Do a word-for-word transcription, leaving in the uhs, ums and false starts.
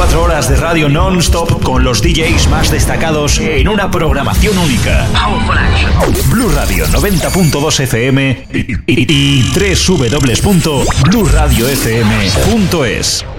veinticuatro horas de radio non-stop con los D Js más destacados en una programación única. Blue Radio noventa punto dos F M y, y, y doble u doble u doble u punto blue radio f m punto es.